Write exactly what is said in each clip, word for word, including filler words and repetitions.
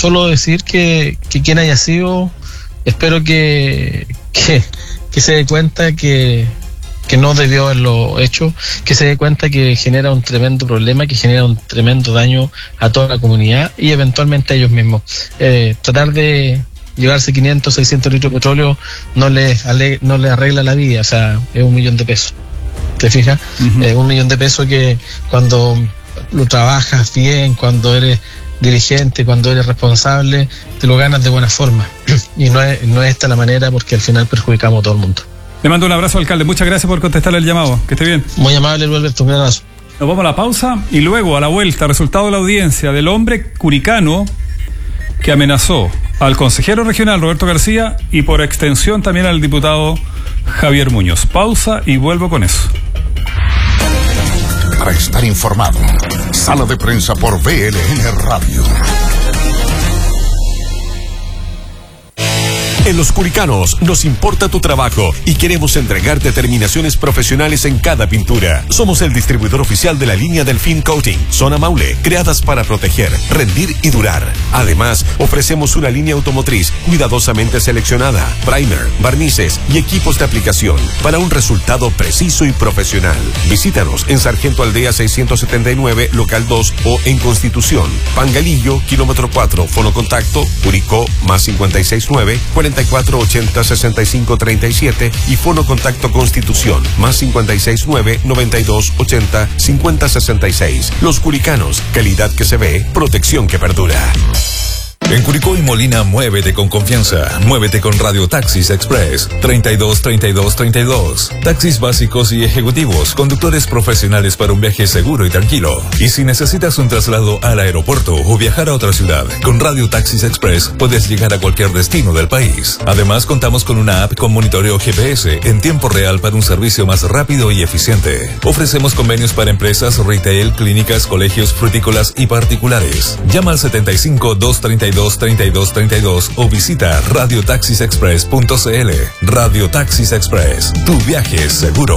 solo decir que, que quien haya sido, espero que, que, que se dé cuenta que, que no debió haberlo hecho, que se dé cuenta que genera un tremendo problema, que genera un tremendo daño a toda la comunidad y eventualmente a ellos mismos. Eh, tratar de llevarse quinientos, seiscientos litros de petróleo no le, ale, no le arregla la vida, o sea, es un millón de pesos. ¿Te fijas? Uh-huh. Es un millón de pesos que cuando lo trabajas bien, cuando eres dirigente, cuando eres responsable, te lo ganas de buena forma. Y no es, no es esta la manera, porque al final perjudicamos a todo el mundo. Le mando un abrazo, alcalde. Muchas gracias por contestarle el llamado. Que esté bien. Muy amable, Luis Alberto. Un gran abrazo. Nos vamos a la pausa y luego a la vuelta, resultado de la audiencia del hombre curicano que amenazó al consejero regional Roberto García y por extensión también al diputado Javier Muñoz. Pausa y vuelvo con eso. Para estar informado, Sala de Prensa por B L N Radio. En Los Curicanos nos importa tu trabajo y queremos entregarte terminaciones profesionales en cada pintura. Somos el distribuidor oficial de la línea Delfín Coating, Zona Maule, creadas para proteger, rendir y durar. Además, ofrecemos una línea automotriz cuidadosamente seleccionada, primer, barnices y equipos de aplicación para un resultado preciso y profesional. Visítanos en Sargento Aldea seiscientos setenta y nueve, local dos o en Constitución, Pangalillo, kilómetro cuatro, fonocontacto, Curicó, más cincuenta y seis nueve, cuarenta y cuatro ochenta sesenta y cinco treinta y siete y fono contacto Constitución más cincuenta y seis nueve noventa y dos ochenta cincuenta sesenta y seis. Los Curicanos, calidad que se ve, protección que perdura. En Curicó y Molina, muévete con confianza. Muévete con Radio Taxis Express treinta y dos treinta y dos treinta y dos. Taxis básicos y ejecutivos, conductores profesionales para un viaje seguro y tranquilo. Y si necesitas un traslado al aeropuerto o viajar a otra ciudad, con Radio Taxis Express puedes llegar a cualquier destino del país. Además, contamos con una app con monitoreo G P S en tiempo real para un servicio más rápido y eficiente. Ofrecemos convenios para empresas, retail, clínicas, colegios, frutícolas y particulares. Llama al setenta y cinco doscientos treinta y dos treinta y dos treinta y dos o visita radio taxis express punto c l. Radio Taxis Express, tu viaje es seguro.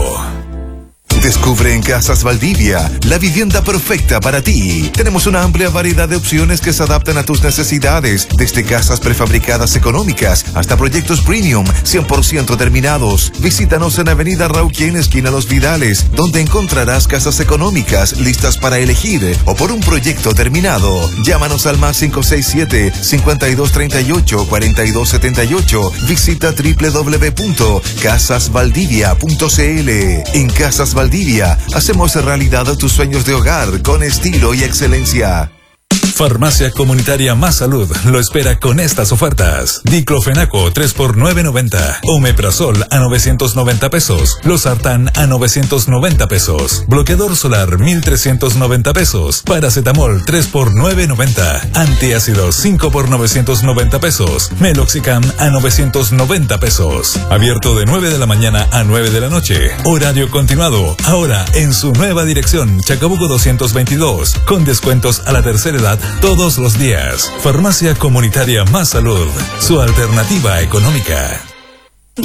Descubre en Casas Valdivia la vivienda perfecta para ti. Tenemos una amplia variedad de opciones que se adaptan a tus necesidades, desde casas prefabricadas económicas hasta proyectos premium cien por ciento terminados. Visítanos en Avenida Rauquien, esquina Los Vidales, donde encontrarás casas económicas listas para elegir o por un proyecto terminado. Llámanos al más cinco seis siete, cincuenta y dos treinta y ocho, cuarenta y dos setenta y ocho. Visita doble u doble u doble u punto casas valdivia punto c l. En Casas Valdivia hacemos realidad tus sueños de hogar con estilo y excelencia. Farmacia Comunitaria Más Salud lo espera con estas ofertas. Diclofenaco tres por nueve noventa. Omeprazol a novecientos noventa pesos. Losartán a novecientos noventa pesos. Bloqueador solar mil trescientos noventa pesos. Paracetamol tres por nueve noventa. Antiácido cinco por novecientos noventa pesos. Meloxicam a novecientos noventa pesos. Abierto de nueve de la mañana a nueve de la noche. Horario continuado. Ahora en su nueva dirección, Chacabuco doscientos veintidós. Con descuentos a la tercera edad todos los días. Farmacia Comunitaria Más Salud, su alternativa económica.